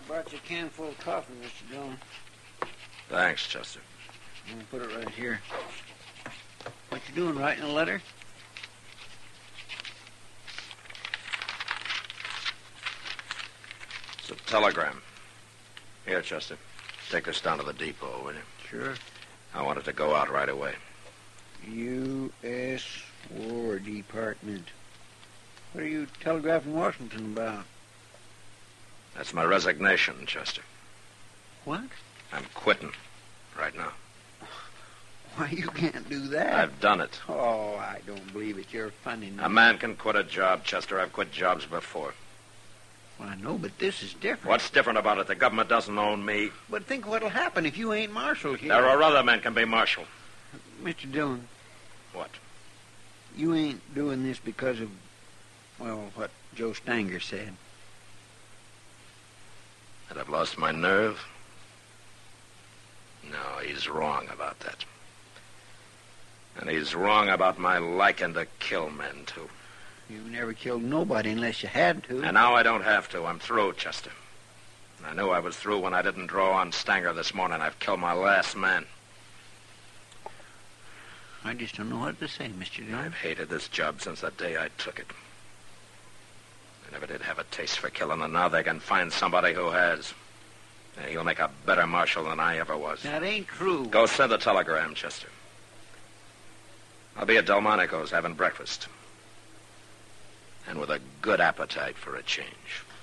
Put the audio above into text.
brought you a can full of coffee, Mr. Dillon. Thanks, Chester. I'm going to put it right here. What you doing, writing a letter? It's a telegram. Here, Chester. Take this down to the depot, will you? Sure. I want it to go out right away. U.S. War Department. What are you telegraphing Washington about? That's my resignation, Chester. What? I'm quitting right now. Why, you can't do that. I've done it. Oh, I don't believe it. You're funny. A man can quit a job, Chester. I've quit jobs before. Well, I know, but this is different. What's different about it? The government doesn't own me. But think what'll happen if you ain't marshal here. There are other men can be marshal. Mr. Dillon. What? You ain't doing this because of, well, what Joe Stanger said. That I've lost my nerve? No, he's wrong about that. And he's wrong about my liking to kill men, too. You never killed nobody unless you had to. And now I don't have to. I'm through, Chester. I knew I was through when I didn't draw on Stanger this morning. I've killed my last man. I just don't know what to say, Mr. Dillon. I've hated this job since the day I took it. I never did have a taste for killing, and now they can find somebody who has. And he'll make a better marshal than I ever was. That ain't true. Go send a telegram, Chester. I'll be at Delmonico's having breakfast. And with a good appetite for a change.